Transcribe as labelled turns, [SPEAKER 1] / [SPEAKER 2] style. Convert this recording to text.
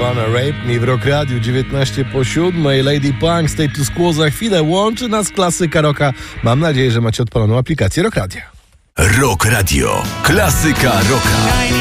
[SPEAKER 1] Wanna Rape Me w Rock Radio 19:07. Lady Punk, Status Quo za chwilę. Łączy nas klasyka rocka. Mam nadzieję, że macie odpaloną aplikację Rock Radio.
[SPEAKER 2] Rock Radio. Klasyka rocka.